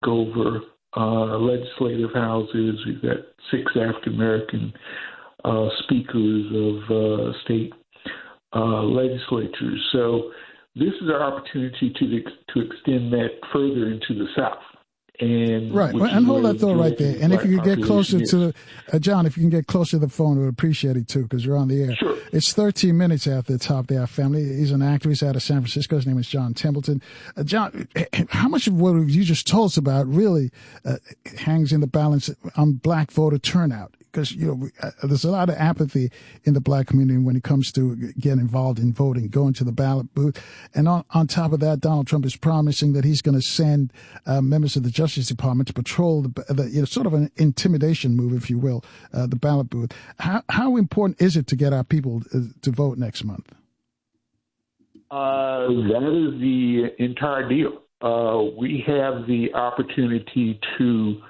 over legislative houses. We've got 6 African American speakers of state legislatures. So this is our opportunity to extend that further into the South. And right, and hold that thought right there. And if you could get closer to John, if you can get closer to the phone, we would appreciate it too, because you're on the air. Sure. It's 13 minutes after the top of the hour. Family. He's an activist out of San Francisco. His name is John Templeton. John, how much of what you just told us about really hangs in the balance on black voter turnout? Because there's a lot of apathy in the black community when it comes to getting involved in voting, going to the ballot booth. And on top of that, Donald Trump is promising that he's going to send members of the Justice Department to patrol the sort of an intimidation move, if you will, the ballot booth. How important is it to get our people to vote next month? That is the entire deal. We have the opportunity to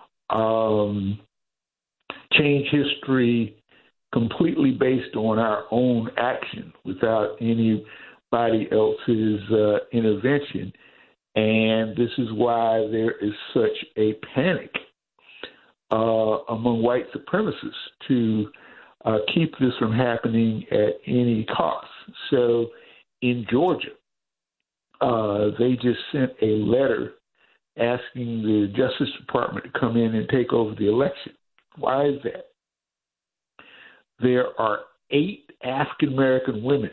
change history completely based on our own action without anybody else's intervention. And this is why there is such a panic among white supremacists to keep this from happening at any cost. So in Georgia, they just sent a letter asking the Justice Department to come in and take over the election. Why is that? There are 8 African-American women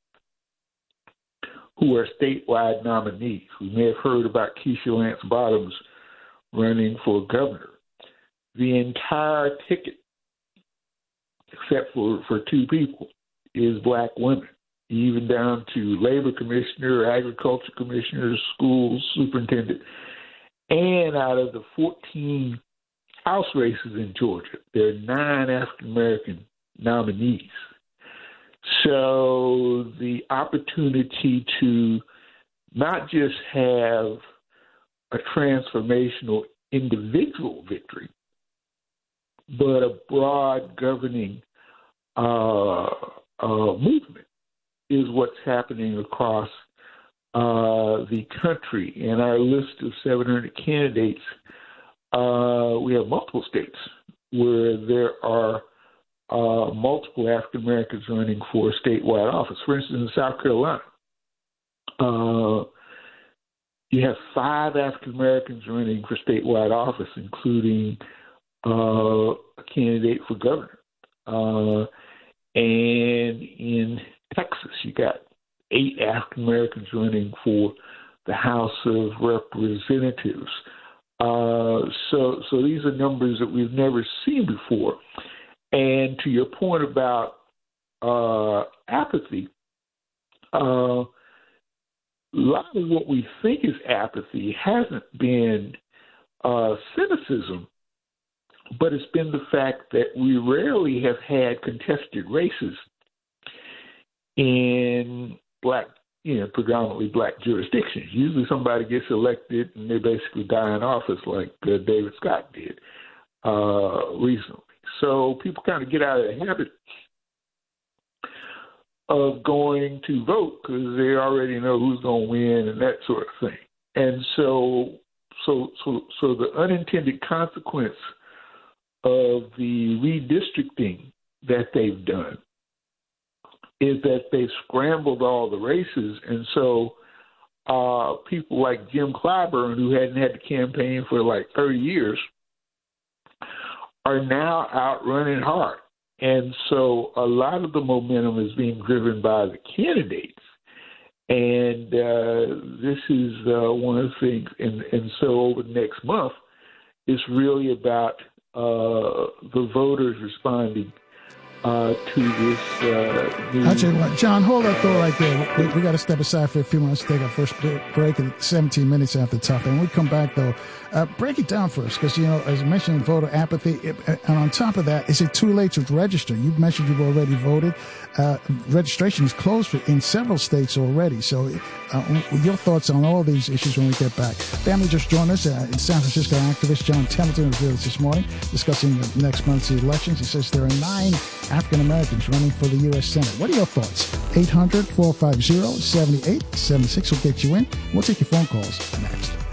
who are statewide nominees. We may have heard about Keisha Lance Bottoms running for governor. The entire ticket, except for 2 people, is black women, even down to labor commissioner, agriculture commissioner, schools superintendent. And out of the 14 House races in Georgia, there are 9 African-American nominees. So the opportunity to not just have a transformational individual victory, but a broad governing movement is what's happening across the country. In our list of 700 candidates, we have multiple states where there are multiple African Americans running for statewide office. For instance, in South Carolina, you have 5 African Americans running for statewide office, including a candidate for governor. And in Texas, you got 8 African Americans running for the House of Representatives. So these are numbers that we've never seen before. And to your point about apathy, a lot of what we think is apathy hasn't been cynicism, but it's been the fact that we rarely have had contested races in predominantly black jurisdictions. Usually somebody gets elected and they basically die in office like David Scott did recently. So people kind of get out of the habit of going to vote because they already know who's going to win and that sort of thing. And so the unintended consequence of the redistricting that they've done is that they've scrambled all the races. And so people like Jim Clyburn, who hadn't had to campaign for like 30 years, are now out running hard. And so a lot of the momentum is being driven by the candidates. And this is one of the things. And so over the next month, it's really about the voters responding to this. I'll tell you what, John, hold that thought right there. We got to step aside for a few minutes to take our first break at 17 minutes after the top. And when we come back, though, break it down for us because, as I mentioned, voter apathy. And on top of that, is it too late to register? You've mentioned you've already voted. Registration is closed in several states already. So your thoughts on all these issues when we get back. Family just joined us. San Francisco activist John Templeton was with us this morning discussing next month's elections. He says there are 9 African Americans running for the U.S. Senate. What are your thoughts? 800-450-7876 will get you in. We'll take your phone calls next.